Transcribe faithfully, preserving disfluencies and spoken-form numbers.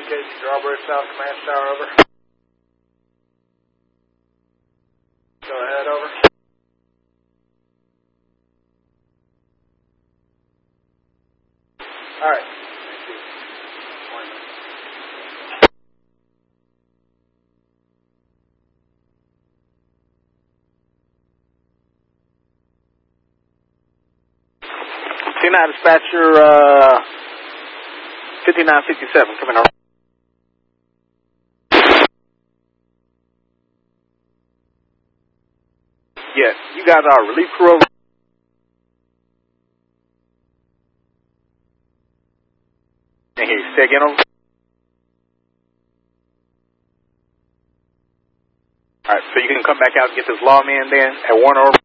communication, Strawberry South Command Tower, over. Go ahead, over. All right. Thank you. One minute. T nine dispatcher, uh, fifty-nine sixty-seven, coming on. Yes, you guys are relief crew over. And here, say again over. Alright, so you can come back out and get this lawman then at Warner over.